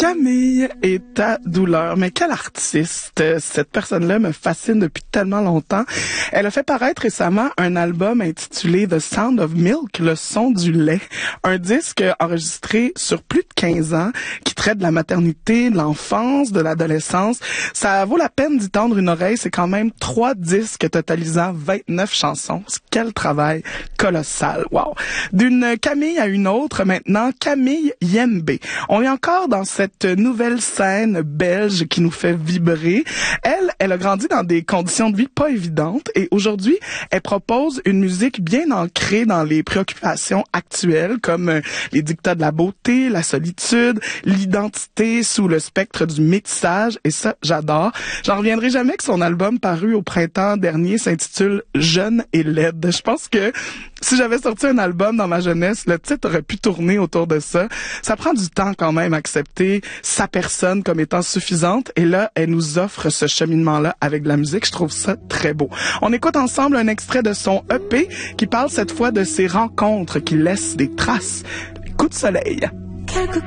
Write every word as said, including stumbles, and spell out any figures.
Camille et ta douleur. Mais quelle artiste! Cette personne-là me fascine depuis tellement longtemps. Elle a fait paraître récemment un album intitulé The Sound of Milk, le son du lait. Un disque enregistré sur plus de quinze ans qui traite de la maternité, de l'enfance, de l'adolescence. Ça vaut la peine d'y tendre une oreille. C'est quand même trois disques totalisant vingt-neuf chansons. Quel travail colossal. Wow! D'une Camille à une autre, maintenant, Camille Yembe. On est encore dans cette nouvelle scène belge qui nous fait vibrer. Elle, elle a grandi dans des conditions de vie pas évidentes et aujourd'hui, elle propose une musique bien ancrée dans les préoccupations actuelles comme les dictats de la beauté, la solitude, l'identité sous le spectre du métissage et ça, j'adore. J'en reviendrai jamais que son album paru au printemps dernier s'intitule Jeune et laide. Je pense que si j'avais sorti un album dans ma jeunesse, le titre aurait pu tourner autour de ça. Ça prend du temps quand même à accepter sa personne comme étant suffisante. Et là, elle nous offre ce cheminement-là avec de la musique. Je trouve ça très beau. On écoute ensemble un extrait de son E P qui parle cette fois de ses rencontres qui laissent des traces. Coup de soleil. Quelques